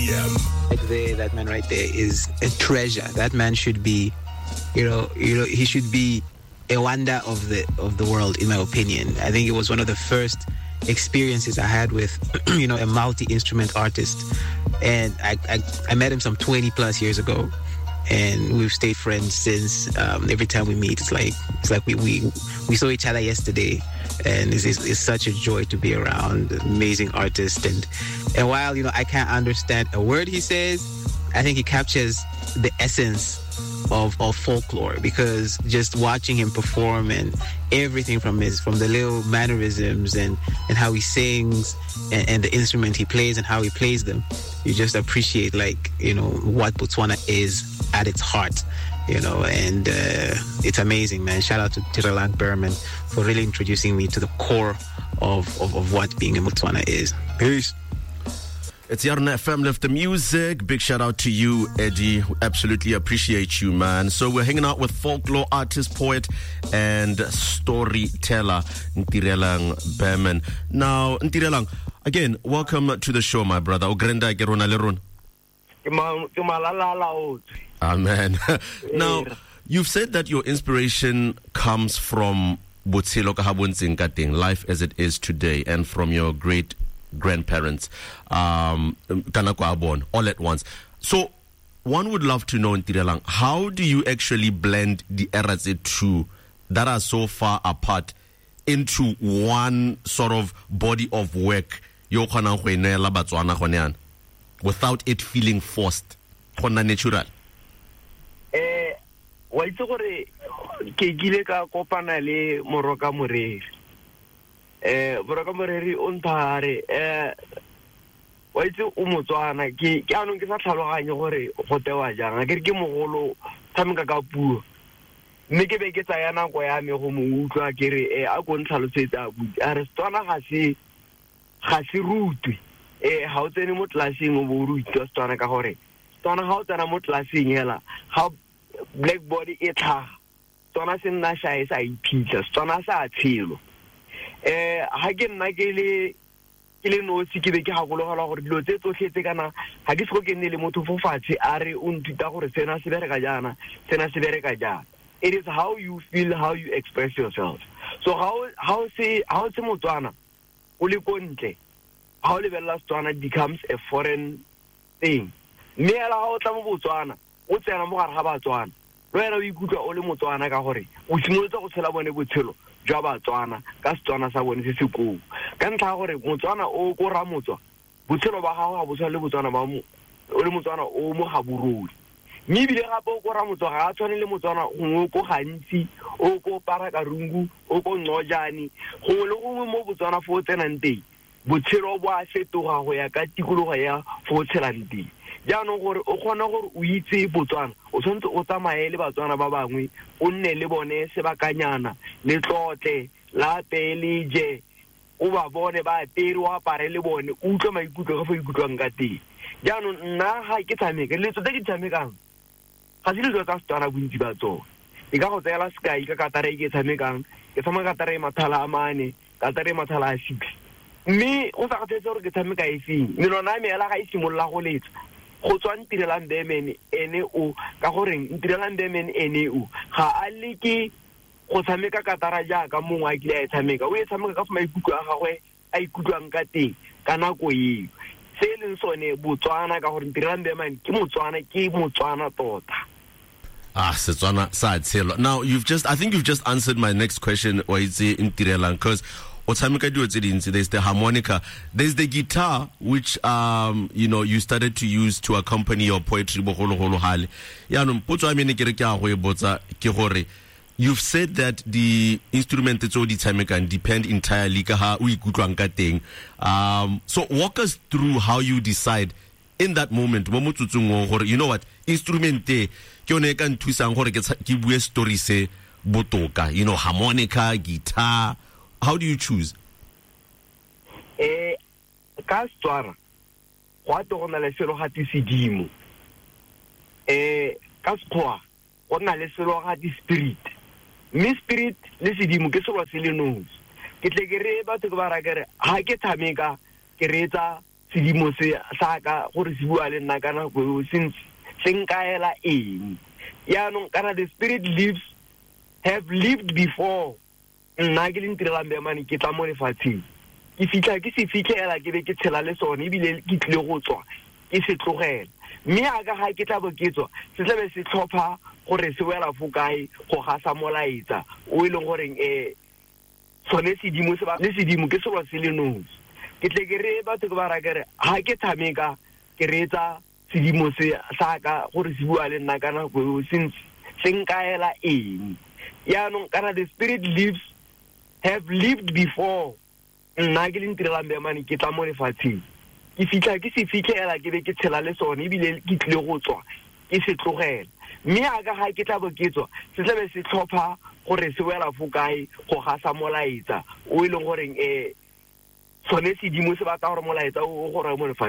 p.m. Right there, that man right there is a treasure. That man should be, he should be a wonder of the world, in my opinion. I think it was one of the first experiences I had with, a multi-instrument artist. And I met him some 20 plus years ago. And we've stayed friends since. Every time we meet, it's like we saw each other yesterday, and it's such a joy to be around. Amazing artist, and while I can't understand a word he says, I think he captures the essence of folklore, because just watching him perform and everything from the little mannerisms and how he sings and the instrument he plays and how he plays them, you just appreciate what Botswana is at its heart, and it's amazing, man. Shout out to Tirelang Berman for really introducing me to the core of what being in Botswana is. Peace. It's Yarna FM Lift the Music. Big shout out to you, Eddie. We absolutely appreciate you, man. So we're hanging out with folklore artist, poet, and storyteller Ntirelang Berman. Now, Ntirelang, again, welcome to the show, my brother. Ogrenda Gerona Lerun. Amen. Now, you've said that your inspiration comes from Botshelo ka habontseng ka teng, life as it is today, and from your great grandparents, all at once. So one would love to know, Ntirelang, how do you actually blend the eras two that are so far apart into one sort of body of work without it feeling forced, natural? Wa itse gore ke gile ka kopana le Moroka Moreri. Moroka Moreri o nthare wa itse o Motswana ke anong ke sa tlhaloganye gore go tewa jang ke mogolo tshameka ka puo mme ke be ke tsaya nako ya me go mo utlwa ke re a go ntlhalosetsa a re Setswana ga se rutwe ha o tsene mo classing o bo rutwa Setswana ka gore Setswana ga o tsena mo classing hela ha blackboard e tlhaga Setswana se nna sha sa iphitlha Setswana sa tshelo ha ke nna ke le no se ke be ke gakologelwa gore dilo tse tsotlhe tse kana ha ke se go ke nne le motho fo fatshe a re o nthuta gore sena se bereka jana sena se bereka jana. It is how you feel, how you express yourself. So how se Motswana o le kontle how le bella Setswana becomes a foreign thing. Me ela ha o tla mo Botswana o tsena mo gare ga Batswana lo ena o ikutlwa o le Motswana ka gore o simolotse go tshela bone botshelo jwa Batswana ka Setswana sa bone se se go ka ntlha gore Motswana o go ra motswa botshelo ba gago ga bo tshwana le Botswana ba mo o le Motswana o mo ga bururi mme bile gape o go ra motswa ga a tshwane le Motswana go go gantsi o go para ka rungu o go nojani go le go mo Botswana fo tsenang teng botshelo bo a fetoga go ya ka tikologo ya fo tshelang teng jaanong gore o kgona gore o itse Botswana o tshwanetse o tsamaye le Batswana ba bangwe o nne le bone sebakanyana le tlotle la pelije o ba bone ba teri wa pare le bone o utlwa maikutlo ga fo ikutlwang ka teng jaanong nna ga ke tshameka le tsote ke tshamekang ga se le tsa Setswana bontsi ba tsone e ka go tsela sky ka katare ke tshamekang ke tshameka katare mathala a mane katare mathala a 6 mme o sa gatletse gore ke tshameka e feng melona me ela ga e simolla go letsa go tswa Ntirelang Berman ene o ka gore Ntirelang Berman ene o ga a leke go tshameka katara jaaka mongwe a kile a tshameka o e tshameka ka maikutlo a gagwe a ikutlwang ka teng ka nako eo se leng sone Botswana ka gore Ntirelang Berman ke Motswana tota. Setswana sa tshelo. Now I think you've just answered my next question or it's in Ntirelang, because there's the harmonica, there's the guitar, which you started to use to accompany your poetry. You've said that the instrument that's already can depend entirely so walk us through how you decide in that moment, you know what instrument story say botoka, harmonica, guitar. How do you choose? Ka Setswana go a togona le selo ga tisidimo ka Sekgowa go na le selo ga di spirit me spirit le sedimo ke selo se le nosi ke tle ke re batho ke ba ra kere ha ke tshameka ke retsa sedimo se sa ka gore se bua le nna kana go since se nkaela eng yaanong kana the spirit have lived before nna ke le ntirelang beamane ke tla mo lefatsheng ke fitlha ke se fitlhela ke be ke tshela le sone ebile ke tlile go tswa ke se tlogela mme aga ga ke tla bo ke tswa se tlabe se tlhopha gore se wela fo kae go gasa molaetsa o e leng goreng sone sedimo se ba le sedimo ke selo se le nosi ke tle ke re batho ke ba ra kere ha ke tshameka ke reetsa sedimo se sa ka gore se bua le nna kana go since se nkaela eng yaanong kana the spirit have lived before nna ke le ntirelang beamane ke tla mo lefatsheng ke fitlha ke se fitlhela ke be ke tshela le sone ebile ke tlile go tswa ke se tlogela mme aga ga ke tla bo ke tswa se tlabe se tlhopha gore se wela fo kae go gasa molaetsa o e leng goreng sone sedimo se batla gore molaetsa o gore mo lefatsheng